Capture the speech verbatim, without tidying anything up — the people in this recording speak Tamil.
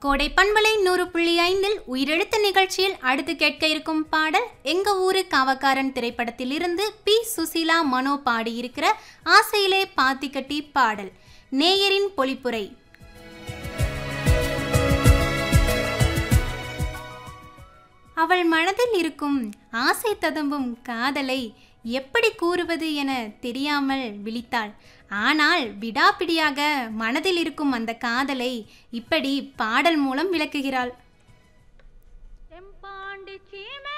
கோடை பண்பலை நூறு புள்ளி ஐந்தில் உயிரெழுத்து நிகழ்ச்சியில் அடுத்து கேட்க இருக்கும் பாடல் எங்க ஊரு காவக்காரன் திரைப்படத்தில் இருந்து பி சுசீலா மனோ பாடியிருக்கிற ஆசையிலே பாத்தி கட்டி பாடல். நேயரின் பொழிப்புரை. அவள் மனதில் இருக்கும் ஆசை ததும்பும் காதலை எப்படி கூறுவது என தெரியாமல் விழித்தாள். ஆனால் விடாப்பிடியாக மனதில் இருக்கும் அந்த காதலை இப்படி பாடல் மூலம் விளக்குகிறாள். செம்பாண்டி சீமை